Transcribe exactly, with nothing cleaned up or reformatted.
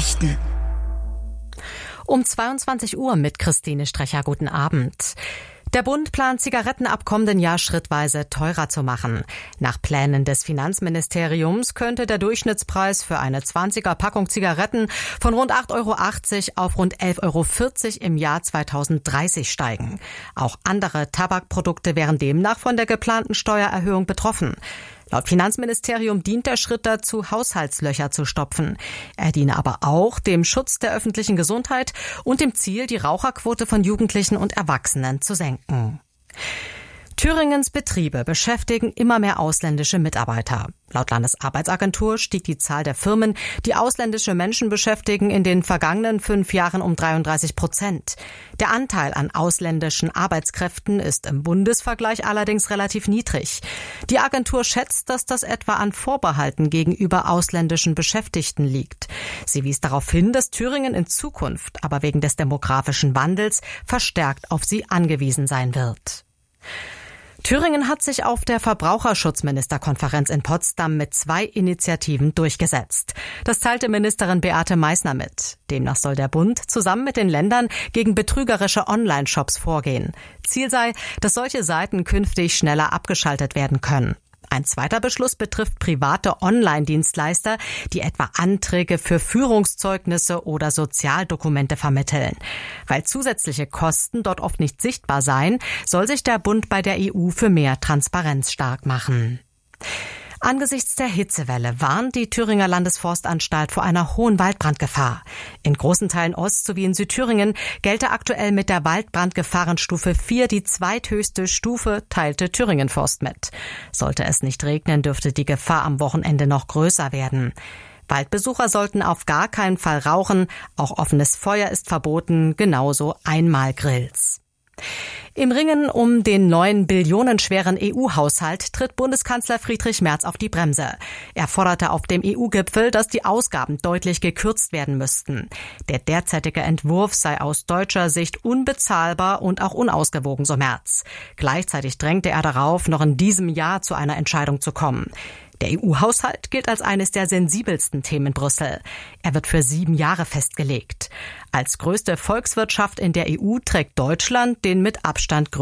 Nachrichten. Um zweiundzwanzig Uhr mit Christine Strecher. Guten Abend. Der Bund plant, Zigaretten ab kommenden Jahr schrittweise teurer zu machen. Nach Plänen des Finanzministeriums könnte der Durchschnittspreis für eine zwanziger Packung Zigaretten von rund acht Euro achtzig auf rund elf Euro vierzig im Jahr zweitausenddreißig steigen. Auch andere Tabakprodukte wären demnach von der geplanten Steuererhöhung betroffen. Laut Finanzministerium dient der Schritt dazu, Haushaltslöcher zu stopfen. Er diene aber auch dem Schutz der öffentlichen Gesundheit und dem Ziel, die Raucherquote von Jugendlichen und Erwachsenen zu senken. Thüringens Betriebe beschäftigen immer mehr ausländische Mitarbeiter. Laut Landesarbeitsagentur stieg die Zahl der Firmen, die ausländische Menschen beschäftigen, in den vergangenen fünf Jahren um dreiunddreißig Prozent. Der Anteil an ausländischen Arbeitskräften ist im Bundesvergleich allerdings relativ niedrig. Die Agentur schätzt, dass das etwa an Vorbehalten gegenüber ausländischen Beschäftigten liegt. Sie wies darauf hin, dass Thüringen in Zukunft aber wegen des demografischen Wandels verstärkt auf sie angewiesen sein wird. Thüringen hat sich auf der Verbraucherschutzministerkonferenz in Potsdam mit zwei Initiativen durchgesetzt. Das teilte Ministerin Beate Meißner mit. Demnach soll der Bund zusammen mit den Ländern gegen betrügerische Online-Shops vorgehen. Ziel sei, dass solche Seiten künftig schneller abgeschaltet werden können. Ein zweiter Beschluss betrifft private Online-Dienstleister, die etwa Anträge für Führungszeugnisse oder Sozialdokumente vermitteln. Weil zusätzliche Kosten dort oft nicht sichtbar seien, soll sich der Bund bei der E U für mehr Transparenz stark machen. Angesichts der Hitzewelle warnt die Thüringer Landesforstanstalt vor einer hohen Waldbrandgefahr. In großen Teilen Ost- sowie in Südthüringen gelte aktuell mit der Waldbrandgefahrenstufe vier die zweithöchste Stufe, teilte Thüringen Forst mit. Sollte es nicht regnen, dürfte die Gefahr am Wochenende noch größer werden. Waldbesucher sollten auf gar keinen Fall rauchen, auch offenes Feuer ist verboten, genauso Einmalgrills. Im Ringen um den neuen billionenschweren E U-Haushalt tritt Bundeskanzler Friedrich Merz auf die Bremse. Er forderte auf dem E U-Gipfel, dass die Ausgaben deutlich gekürzt werden müssten. Der derzeitige Entwurf sei aus deutscher Sicht unbezahlbar und auch unausgewogen, so Merz. Gleichzeitig drängte er darauf, noch in diesem Jahr zu einer Entscheidung zu kommen. Der E U-Haushalt gilt als eines der sensibelsten Themen in Brüssel. Er wird für sieben Jahre festgelegt. Als größte Volkswirtschaft in der E U trägt Deutschland den mit Abstand größten